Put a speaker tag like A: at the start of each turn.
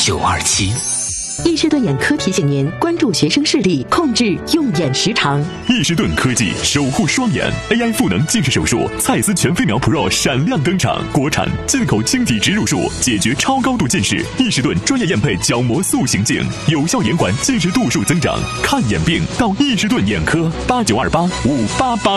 A: 8927。
B: 易士顿眼科提醒您关注学生视力，控制用眼时长。
C: 易士顿科技守护双眼 AI 赋能近视手术，蔡司全飞秒 Pro 闪亮登场，国产进口晶体植入术，解决超高度近视。易士顿专业验配角膜塑形镜，有效延缓近视度数增长。看眼病到易士顿眼科，89285888。